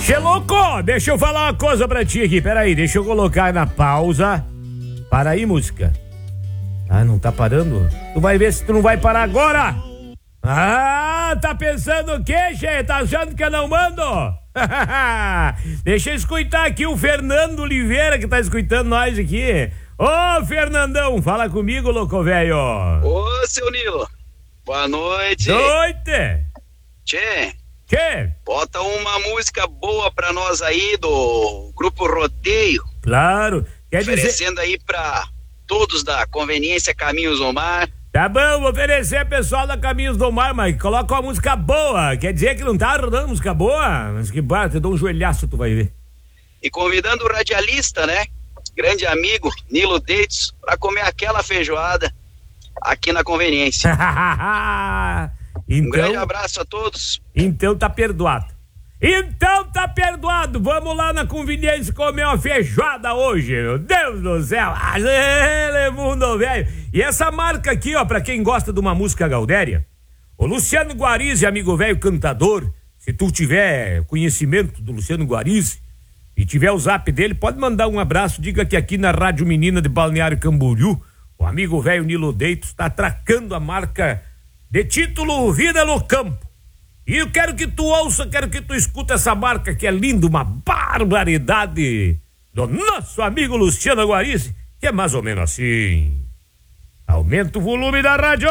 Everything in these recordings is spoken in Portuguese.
Che louco, deixa eu falar uma coisa pra ti aqui, peraí, deixa eu colocar na pausa. Para aí, música. Ah, não tá parando? Tu vai ver se tu não vai parar agora. Ah, tá pensando o quê, che? Tá achando que eu não mando? Deixa eu escutar aqui o Fernando Oliveira que tá escutando nós aqui. Ô, Fernandão, fala comigo, louco velho. Ô, seu Nilo, boa noite. Noite. Tchê, Que? bota uma música boa pra nós aí do Grupo Rodeio. Claro. Quer dizer... Oferecendo aí pra todos da Conveniência Caminhos do Mar. Tá bom, vou oferecer pessoal da Caminhos do Mar, mas coloca uma música boa. Quer dizer que não tá rodando música boa? Mas que barra, te dou um joelhaço, tu vai ver. E convidando o radialista, né? Grande amigo, Nilo Deitos, pra comer aquela feijoada aqui na Conveniência. Então, um grande abraço a todos. Então tá perdoado. Então tá perdoado. Vamos lá na Conveniência comer uma feijoada hoje. Meu Deus do céu. Mundo velho. E essa marca aqui, ó, pra quem gosta de uma música gaudéria, o Luciano Guarizi, amigo velho cantador, se tu tiver conhecimento do Luciano Guarizi e tiver o zap dele, pode mandar um abraço, diga que aqui na Rádio Menina de Balneário Camboriú, o amigo velho Nilo Deitos está atracando a marca de título Vida no Campo. E eu quero que tu ouça, quero que tu escuta essa marca que é linda, uma barbaridade do nosso amigo Luciano Guarizi, que é mais ou menos assim. Aumenta o volume da rádio,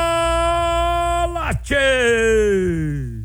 tchê!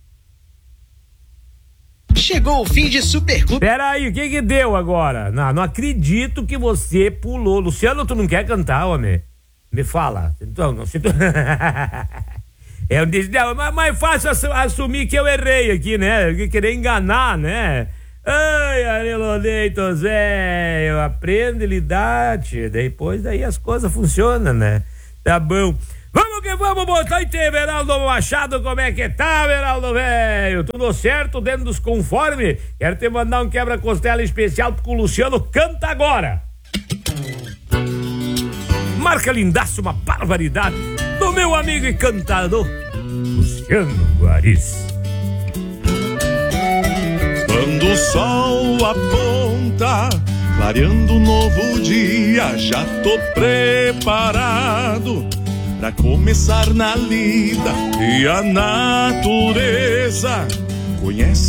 Chegou o fim de Super Clube. Peraí, o que deu agora? Não acredito que você pulou. Luciano, tu não quer cantar, homem? Me fala. Então, não, se tu... Eu disse, não, mas mais fácil assumir que eu errei aqui, né? Querer enganar, né? Ai, Arelo Deitos, velho, aprende a lidar, tia. Depois daí as coisas funcionam, né? Tá bom. Vamos que vamos botar em Veraldo Machado, como é que tá, Veraldo, velho? Tudo certo dentro dos conformes? Quero te mandar um quebra-costela especial porque o Luciano canta agora. Marca lindaço, uma barbaridade do meu amigo e cantador Luciano Guarizi. Quando o sol aponta, clareando um novo dia, já tô preparado pra começar na lida. E a natureza conhece